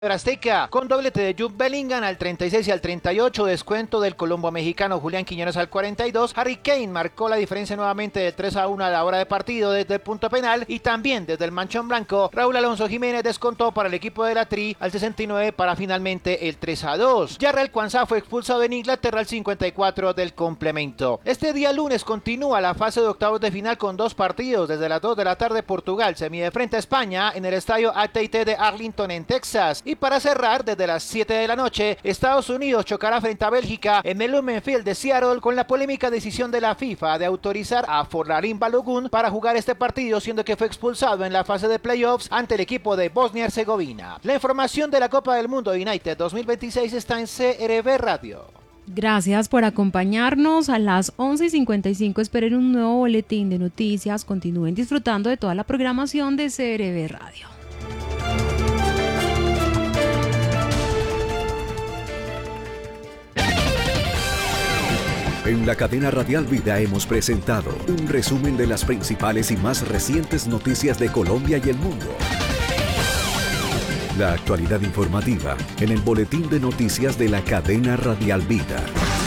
Azteca, con doblete de Jude Bellingham al 36 y al 38, descuento del colombo-mexicano Julián Quiñones al 42, Harry Kane marcó la diferencia nuevamente de 3-1 a la hora de partido desde el punto penal y también desde el manchón blanco, Raúl Alonso Jiménez descontó para el equipo de la Tri al 69 para finalmente el 3-2. Jarrell Quansah fue expulsado en Inglaterra al 54 del complemento. Este día lunes continúa la fase de octavos de final con dos partidos. Desde las 2 de la tarde Portugal se mide frente a España en el estadio AT&T de Arlington en Texas. Y para cerrar, desde las 7 de la noche, Estados Unidos chocará frente a Bélgica en el Lumen Field de Seattle con la polémica decisión de la FIFA de autorizar a Folarin Balogun para jugar este partido, siendo que fue expulsado en la fase de playoffs ante el equipo de Bosnia-Herzegovina. La información de la Copa del Mundo United 2026 está en CRB Radio. Gracias por acompañarnos. A las 11:55 esperen un nuevo boletín de noticias. Continúen disfrutando de toda la programación de CRB Radio. En la cadena Radial Vida hemos presentado un resumen de las principales y más recientes noticias de Colombia y el mundo. La actualidad informativa en el boletín de noticias de la cadena Radial Vida.